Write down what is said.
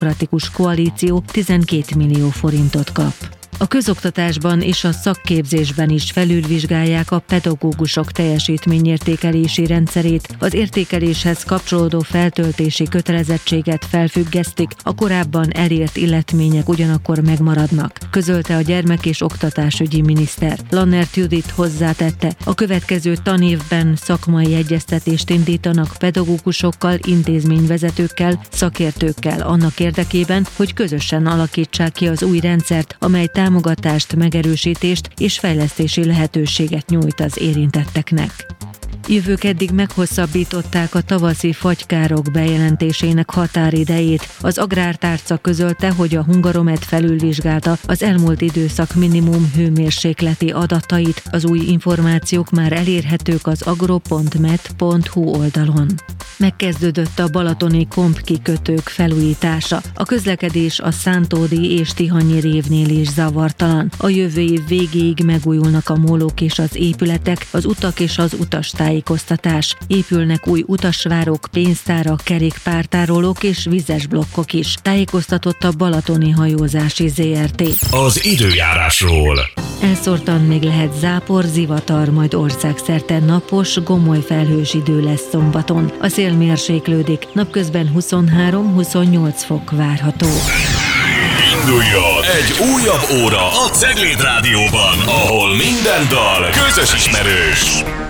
Demokratikus Koalíció 12 millió forintot kap. A közoktatásban és a szakképzésben is felülvizsgálják a pedagógusok teljesítményértékelési rendszerét, az értékeléshez kapcsolódó feltöltési kötelezettséget felfüggesztik, a korábban elért illetmények ugyanakkor megmaradnak, közölte a gyermek- és oktatásügyi miniszter. Lannert Judit hozzátette, a következő tanévben szakmai egyeztetést indítanak pedagógusokkal, intézményvezetőkkel, szakértőkkel annak érdekében, hogy közösen alakítsák ki az új rendszert, amely támogatást, megerősítést és fejlesztési lehetőséget nyújt az érintetteknek. Jövő keddig meghosszabbították a tavaszi fagykárok bejelentésének határidejét. Az Agrártárca közölte, hogy a Hungaromet felülvizsgálta az elmúlt időszak minimum hőmérsékleti adatait. Az új információk már elérhetők az agro.met.hu oldalon. Megkezdődött a balatoni kompkikötők felújítása. A közlekedés a Szántódi és Tihanyi révnél is zavartalan. A jövő év végéig megújulnak a mólók és az épületek, az utak és az utastájékoztatás. Épülnek új utasvárok, pénztárak, kerékpártárolók és vizes blokkok is. Tájékoztatott a Balatoni Hajózási ZRT. Az időjárásról. Elszórtan még lehet zápor, zivatar, majd országszerte napos, gomoly felhős idő lesz szombaton. A szél mérséklődik, napközben 23-28 fok várható. Induljon egy újabb óra a Cegléd Rádióban, ahol minden dal közös ismerős.